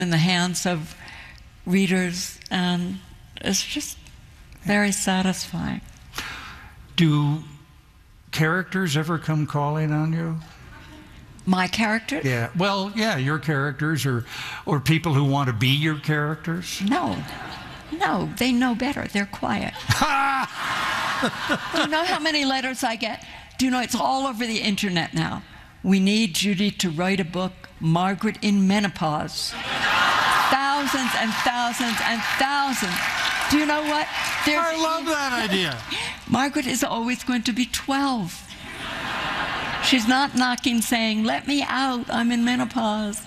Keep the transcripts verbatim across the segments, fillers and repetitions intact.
in the hands of readers, and it's just very satisfying. Do characters ever come calling on you? My characters? Yeah. Well, yeah, your characters, or or people who want to be your characters? No. No, they know better. They're quiet. Do you know how many letters I get? Do you know it's all over the internet now? We need Judy to write a book, Margaret in Menopause. Thousands and thousands and thousands. Do you know what? There's I love that idea. Margaret is always going to be twelve. She's not knocking saying, let me out, I'm in menopause.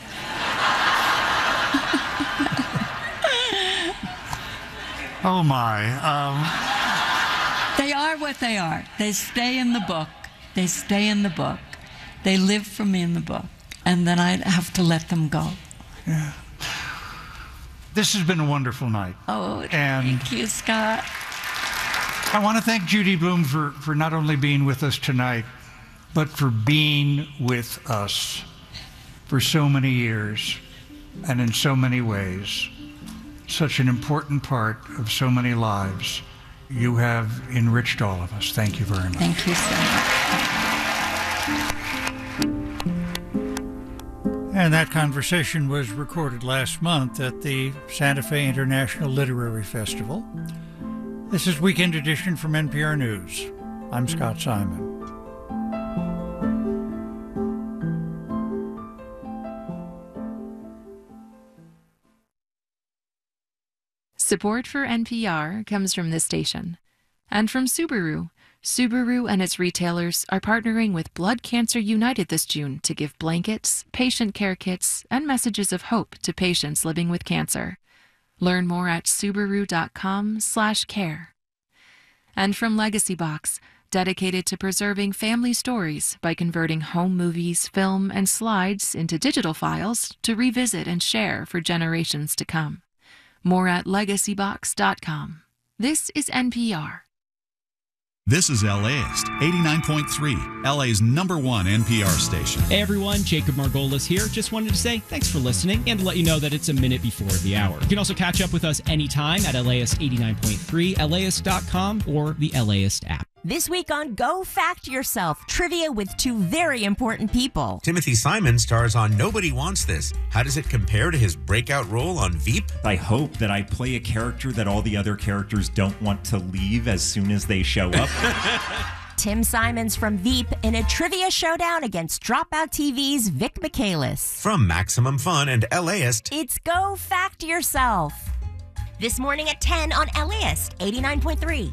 Oh my. Um... They are what they are. They stay in the book. They stay in the book. They live for me in the book. And then I have to let them go. Yeah. This has been a wonderful night. Oh, and thank you, Scott. I want to thank Judy Blume for, for not only being with us tonight, but for being with us for so many years and in so many ways. Such an important part of so many lives. You have enriched all of us. Thank you very much. Thank you so much. And that conversation was recorded last month at the Santa Fe International Literary Festival. This is Weekend Edition from N P R News. I'm Scott Simon. Support for N P R comes from this station and from Subaru. Subaru and its retailers are partnering with Blood Cancer United this June to give blankets, patient care kits, and messages of hope to patients living with cancer. Learn more at subaru dot com slash care. And from Legacy Box, dedicated to preserving family stories by converting home movies, film, and slides into digital files to revisit and share for generations to come. More at legacy box dot com. This is N P R. This is LAist, eighty-nine point three, L A's number one N P R station. Hey everyone, Jacob Margolis here. Just wanted to say thanks for listening and to let you know that it's a minute before the hour. You can also catch up with us anytime at LAist eighty-nine point three, laist dot com, or the LAist app. This week on Go Fact Yourself, trivia with two very important people. Timothy Simon stars on Nobody Wants This. How does it compare to his breakout role on Veep? I hope that I play a character that all the other characters don't want to leave as soon as they show up. Tim Simons from Veep in a trivia showdown against Dropout T V's Vic Michaelis. From Maximum Fun and LAist, it's Go Fact Yourself. This morning at ten on LAist eighty-nine point three.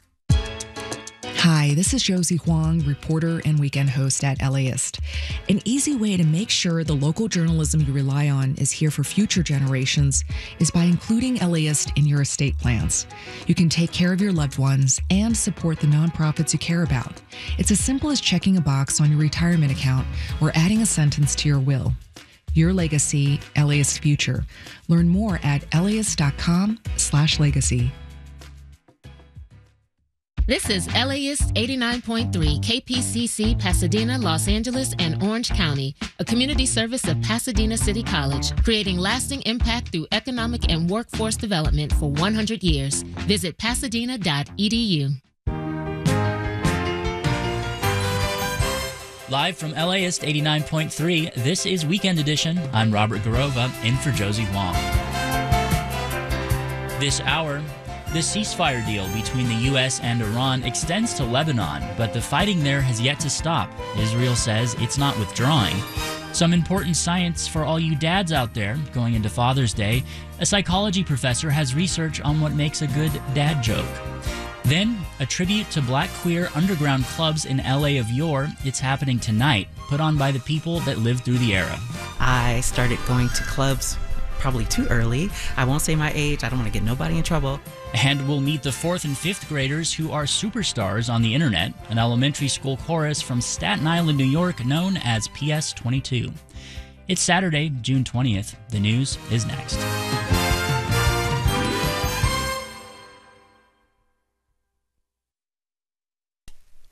Hi, this is Josie Huang, reporter and weekend host at LAist. An easy way to make sure the local journalism you rely on is here for future generations is by including LAist in your estate plans. You can take care of your loved ones and support the nonprofits you care about. It's as simple as checking a box on your retirement account or adding a sentence to your will. Your legacy, LAist future. Learn more at laist dot com slash legacy. This is LAist eighty-nine point three K P C C Pasadena, Los Angeles, and Orange County, a community service of Pasadena City College, creating lasting impact through economic and workforce development for one hundred years. Visit pasadena dot e d u. Live from LAist eighty-nine point three, this is Weekend Edition. I'm Robert Garova, in for Josie Huang. This hour, the ceasefire deal between the U S and Iran extends to Lebanon, but the fighting there has yet to stop. Israel says it's not withdrawing. Some important science for all you dads out there going into Father's Day. A psychology professor has research on what makes a good dad joke. Then, a tribute to black queer underground clubs in L A of yore. It's happening tonight, put on by the people that lived through the era. I started going to clubs probably too early. I won't say my age. I don't want to get nobody in trouble. And we'll meet the fourth and fifth graders who are superstars on the internet, an elementary school chorus from Staten Island, New York, known as P S twenty-two. It's Saturday, June twentieth. The news is next.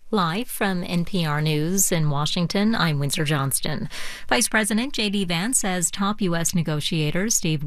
Live from N P R News in Washington, I'm Windsor Johnston. Vice President J D. Vance says top U S negotiators Steve